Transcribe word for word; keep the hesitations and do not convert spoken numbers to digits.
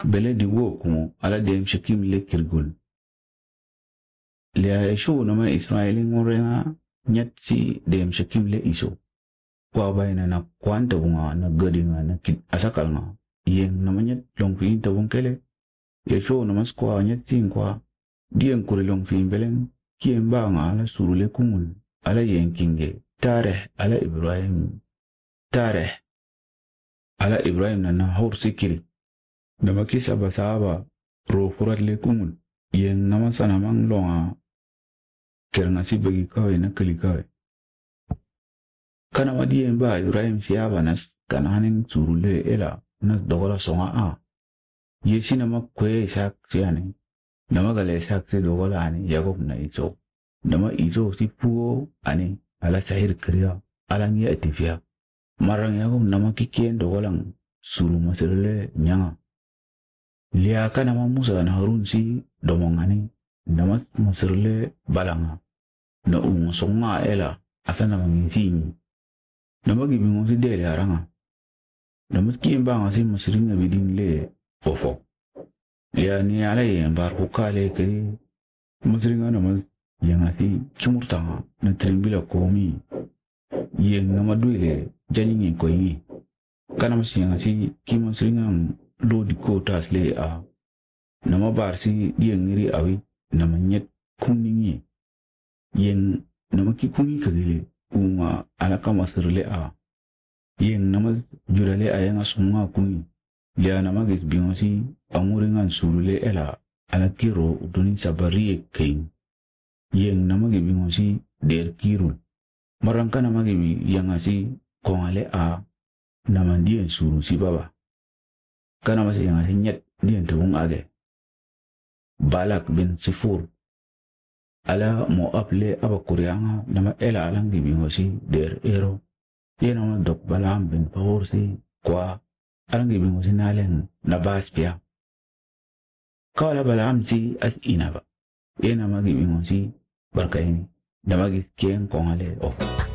bele di wo kumo ala dem shakim le kirgul le shu nama Israeli ngorenga nyat si dem shakim le iso kwa bayna na kwanta bunga na gadinga na kit asakal nga yeng namanya long fi ta wong kele ye shu nama skwa nyat tin kwa dien kuri long fi beleng kien ba nga ala surule kumul ala yen kinge tareh ala Ibrahim tareh ala Ibrahim na na hor sikil nama kisa basaba ro furat le kumul yen nama sanamang longa kerna si bagi kawai na kali kawai kana madien ba Ibrahim siaba nas kananin surule ela nas dogola songa a yesi nama kwe sak siane nama gale sak se dogola ani yagob na iso nama iso si puo ani ala sahir kriya ala ngi atifia marang yagob nama kikien dogolang suru masirule nyanga lia kana nama Musa na Harun si domongani nama masirule balanga na ungo songa ela asana mangisini nama gibingo si dele aranga nama kiemba ngasi masiringa biding le fofo ya ni ala yembar hukale kiri masiringa nama yang ati kimurtanga na trimbila komi yeng nama duile janingi koingi kana masi yang asi kimasiringa lo di kota sle a nama barsi yeng ngiri awi nama nyet kuningi yen nama ki kungi kagile unga alaka masirle a yen nama jurale a yang asunga kungi lia nama gis bionsi amuringan surule ela ala kiro duni sabari kain yen nama gi bionsi der kirul marangka nama gi yang asi kongale a nama dien suru si baba kana masih yang asi nyet dien tawung age Balak bin Sifur ala mo aple aba kurianga nama ela alang di bingosi der ero ye nama dok Balam bin Pahorsi kwa alang di bingosi nalen nabas pia kala Balam si as inaba ye nama di bingosi barkaini nama gi kien kongale o